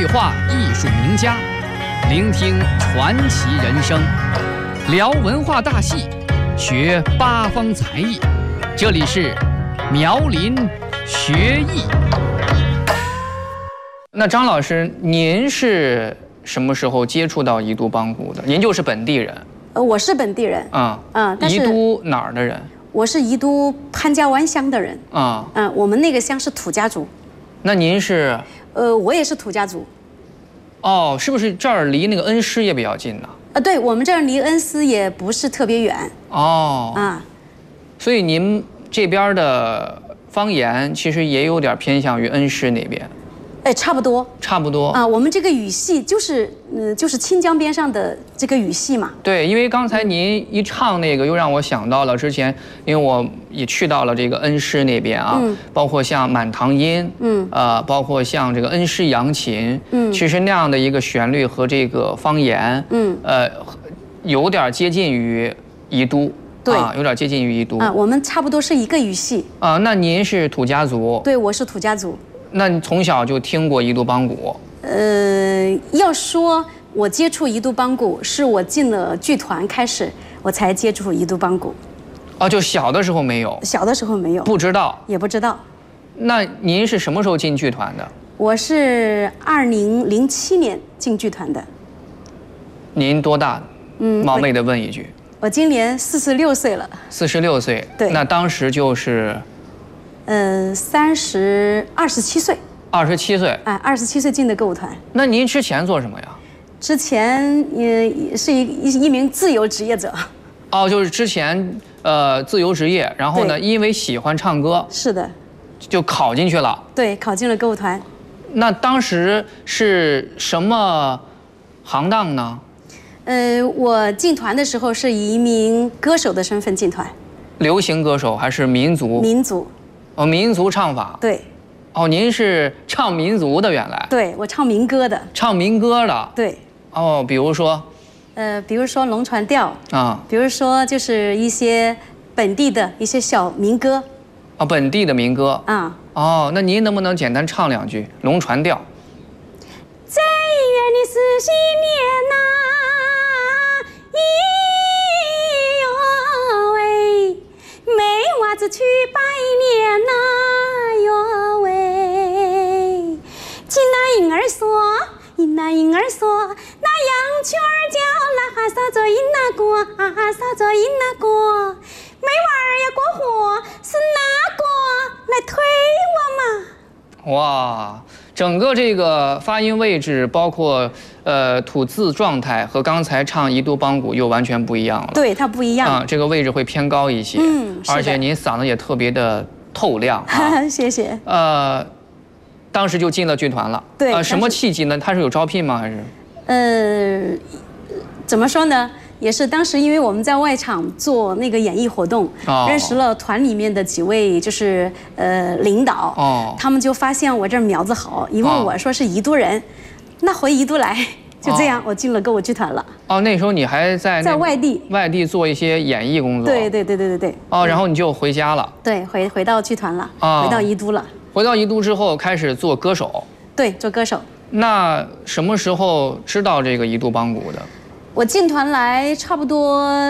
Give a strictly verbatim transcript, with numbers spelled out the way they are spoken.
对话艺术名家，聆听传奇人生，聊文化大戏，学八方才艺。这里是苗林学艺。那张老师，您是什么时候接触到宜都帮鼓的？您就是本地人？ 呃，我是本地人。 啊、 嗯，嗯，但是宜都哪儿的人？ 我是宜都潘家湾乡的人。 啊、 嗯，嗯，我们那个乡是土家族。 那您是？ 呃，我也是土家族。 哦，是不是这儿离那个恩施也比较近呢？ 啊，对，我们这儿离恩施也不是特别远。 哦。 啊， 所以您这边的方言其实也有点偏向于恩施那边。 哎，差不多。 差不多啊，我们这个语系就是，嗯，就是清江边上的这个语系嘛。 对，因为刚才您一唱那个，又让我想到了之前，因为我也去到了这个恩施那边啊， 嗯、 包括像满堂音，嗯，呃，包括像这个恩施扬琴，嗯，其实那样的一个旋律和这个方言，嗯，呃，有点接近于宜都。 对、 啊，有点接近于宜都。 啊，我们差不多是一个语系。 啊，那您是土家族？ 对，我是土家族。 那你从小就听过宜都帮鼓？ 呃，要说我接触宜都帮鼓，是我进了剧团开始，我才接触宜都帮鼓。 哦，就小的时候没有？ 小的时候没有， 不知道， 也不知道。 那您是什么时候进剧团的？ 我是二零零七年进剧团的。 您多大？嗯，冒昧的问一句。 我今年四十六岁了。 四十六岁。 对。 那当时就是， 呃，三十二十七岁。 二十七岁。 哎，二十七岁进的歌舞团。 那您之前做什么呀？ 之前也是一一一名自由职业者。 哦，就是之前呃自由职业，然后呢，因为喜欢唱歌， 是的， 就考进去了。 对，考进了歌舞团。 那当时是什么行当呢？ 呃，我进团的时候是以一名歌手的身份进团。 流行歌手还是民族？ 民族。 哦，民族唱法。 对。 哦，您是唱民族的，原来。 对，我唱民歌的。 唱民歌的。 对。 哦，比如说。 呃，比如说龙船调啊， 比如说就是一些本地的一些小民歌。 哦，本地的民歌。 啊。 哦，那您能不能简单唱两句龙船调？ 在远的四十年呐、咿哟喂，没娃子去拜年呐、哟喂，进那婴儿所，因那婴儿所，那羊圈儿叫啦哈撒着因那过，哈哈撒着因那过，没娃儿要过活，是哪个来推我嘛？ 哇，整个这个发音位置，包括呃吐字状态，和刚才唱宜都帮鼓又完全不一样了。 对，它不一样啊，这个位置会偏高一些。嗯，而且您嗓子也特别的透亮啊。 谢谢。 呃，当时就进了剧团了。 对。 呃，什么契机呢？他是有招聘吗？还是？ 呃，怎么说呢？也是当时因为我们在外场做那个演艺活动，哦、认识了团里面的几位就是呃领导，哦、他们就发现我这苗子好，一问我说是宜都人，哦、那回宜都来，就这样、哦、我进了歌舞剧团了。 哦，那时候你还在在外地外地做一些演艺工作。 对对对对对对。 哦，然后你就回家了。 对，回回到剧团了，哦、回到宜都了。 回到宜都之后开始做歌手。 对，做歌手。 那什么时候知道这个宜都帮鼓的？ 我进团来差不多